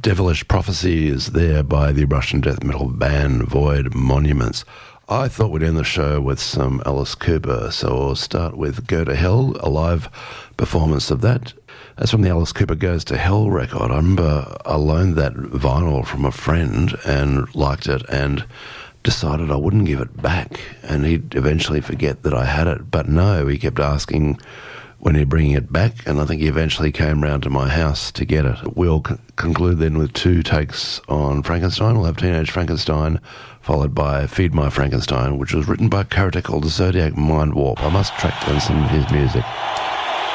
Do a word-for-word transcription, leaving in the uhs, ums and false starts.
Devilish Prophecy is there by the Russian death metal band Void Monuments. I thought we'd end the show with some Alice Cooper, so I'll start with Go to Hell, a live performance of that. That's from the Alice Cooper Goes to Hell record. I remember I loaned that vinyl from a friend and liked it and decided I wouldn't give it back, and he'd eventually forget that I had it. But no, he kept asking when he'd bring it back, and I think he eventually came round to my house to get it. We'll c- conclude then with two takes on Frankenstein. We'll have Teenage Frankenstein, followed by Feed My Frankenstein, which was written by a character called the Zodiac Mind Warp. I must track down some of his music.